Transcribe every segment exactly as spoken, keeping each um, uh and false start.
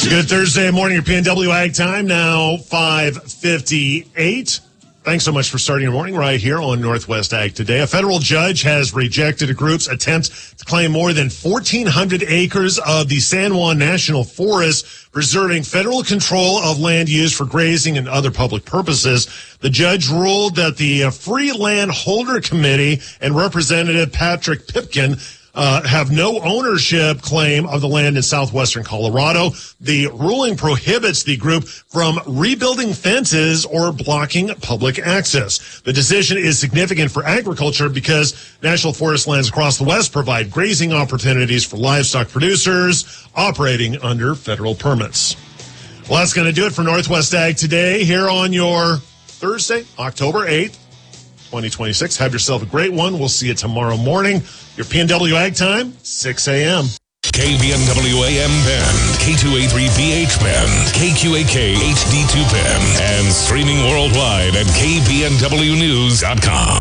It's a good Thursday morning. Your P N W Ag time now, five fifty-eight. Thanks so much for starting your morning right here on Northwest Ag Today. A federal judge has rejected a group's attempt to claim more than fourteen hundred acres of the San Juan National Forest, preserving federal control of land used for grazing and other public purposes. The judge ruled that the Free Land Holder Committee and Representative Patrick Pipkin Uh, have no ownership claim of the land in southwestern Colorado. The ruling prohibits the group from rebuilding fences or blocking public access. The decision is significant for agriculture because national forest lands across the West provide grazing opportunities for livestock producers operating under federal permits. Well, that's going to do it for Northwest Ag Today here on your Thursday, October eighth, twenty twenty-six. Have yourself a great one. We'll see you tomorrow morning. Your P N W Ag time, six a.m. K B N W A M Bend, K two A three B H Bend, K Q A K H D two Bend, and streaming worldwide at K B N W news dot com.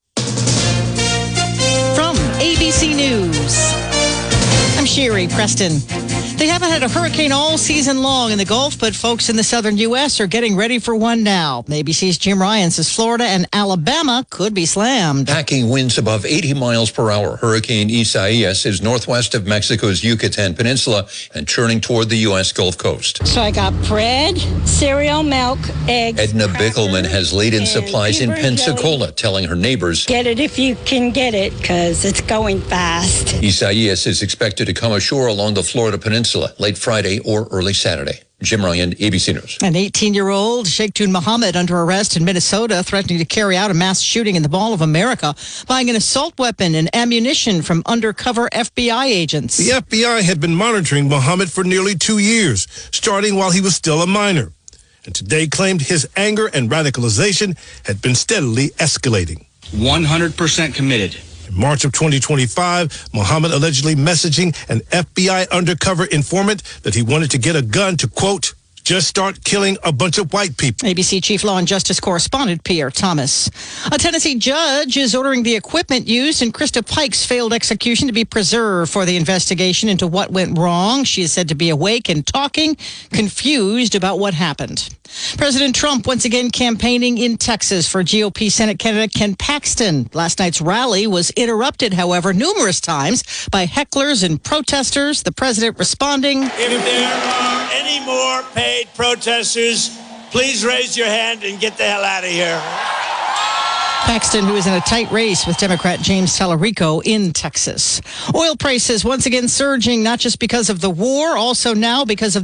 From A B C News, I'm Sherry Preston. They haven't had a hurricane all season long in the Gulf, but folks in the southern U S are getting ready for one now. A B C's Jim Ryan says Florida and Alabama could be slammed. Packing winds above eighty miles per hour. Hurricane Isaias is northwest of Mexico's Yucatan Peninsula and churning toward the U S Gulf Coast. So I got bread, cereal, milk, eggs. Edna Bickelman has laid in supplies in Pensacola, jelly. Telling her neighbors, "Get it if you can get it, because it's going fast." Isaias is expected to come ashore along the Florida Peninsula late Friday or early Saturday. Jim Ryan, A B C News. An eighteen-year-old Sheikh Tun Mohammed under arrest in Minnesota, threatening to carry out a mass shooting in the Mall of America, buying an assault weapon and ammunition from undercover F B I agents. The F B I had been monitoring Mohammed for nearly two years, starting while he was still a minor, and today claimed his anger and radicalization had been steadily escalating. one hundred percent committed. In March of twenty twenty-five, Mohammed allegedly messaging an F B I undercover informant that he wanted to get a gun to, quote, just start killing a bunch of white people. A B C Chief Law and Justice Correspondent Pierre Thomas. A Tennessee judge is ordering the equipment used in Krista Pike's failed execution to be preserved for the investigation into what went wrong. She is said to be awake and talking, confused about what happened. President Trump once again campaigning in Texas for G O P Senate candidate Ken Paxton. Last night's rally was interrupted, however, numerous times by hecklers and protesters. The president responding, "If there are any more paid protesters, please raise your hand and get the hell out of here." Paxton, who is in a tight race with Democrat James Tallarico in Texas. Oil prices once again surging, not just because of the war, also now because of